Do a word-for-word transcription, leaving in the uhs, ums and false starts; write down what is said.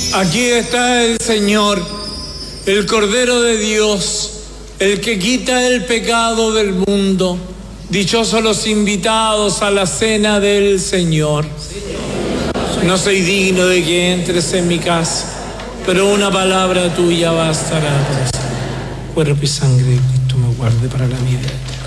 Aquí está el Señor, el Cordero de Dios, el que quita el pecado del mundo. Dichosos los invitados a la cena del Señor. No soy digno de que entres en mi casa, pero una palabra tuya bastará para salvar. Cuerpo y sangre de Cristo me guarde para la vida.